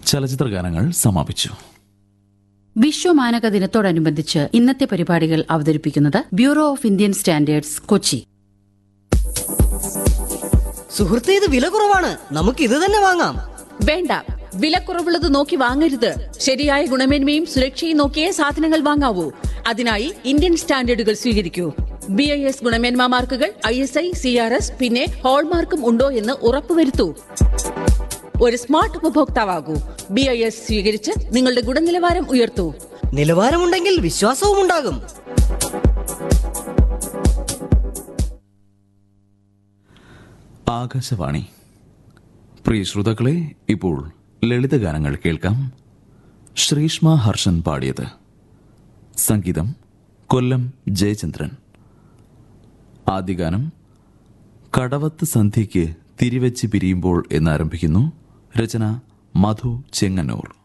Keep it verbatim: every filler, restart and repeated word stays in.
ചലച്ചിത്ര ഗാനങ്ങൾ സമാപിച്ചു. വിശ്വമാനക ദിനത്തോടനുബന്ധിച്ച് ഇന്നത്തെ പരിപാടികൾ അവതരിപ്പിക്കുന്നത് bureau of Indian standards, Kochi. സുഹൃത്തേ, ഇത് വില കുറവാണ്, നമുക്ക് ഇത് തന്നെ വാങ്ങാം. വേണ്ട, വിലക്കുറവുള്ളത് നോക്കി വാങ്ങരുത്. ശരിയായ ഗുണമേന്മയും സുരക്ഷയും നോക്കിയേ സാധനങ്ങൾ വാങ്ങാവൂ. അതിനായി ഇന്ത്യൻ സ്റ്റാൻഡേർഡുകൾ സ്വീകരിക്കൂ. ബി ഐ എസ് ഗുണമേന്മ മാർക്കുകൾ, I S I, C R S, പിന്നെ ഹോൾമാർക്കും ഉണ്ടോ എന്ന് ഉറപ്പുവരുത്തൂ. ഒരു സ്മാർട്ട് ഉപഭോക്താവാകൂ. ബി ഐ എസ് സ്വീകരിച്ച് നിങ്ങളുടെ ഗുണനിലവാരം ഉയർത്തൂ. നിലവാരമുണ്ടെങ്കിൽ വിശ്വാസവും ഉണ്ടാകും. ആകാശവാണി. പ്രിയ ശ്രോതാക്കളെ, ഇപ്പോൾ ലളിതഗാനങ്ങൾ കേൾക്കാം. ശ്രീഷ്മ ഹർഷൻ പാടിയത്. സംഗീതം കൊല്ലം ജയചന്ദ്രൻ. ആദ്യ ഗാനം കടവത്ത് സന്ധ്യയ്ക്ക് തിരിവെച്ച് പിരിയുമ്പോൾ എന്നാരംഭിക്കുന്നു. രചന മധു ചെങ്ങന്നൂർ.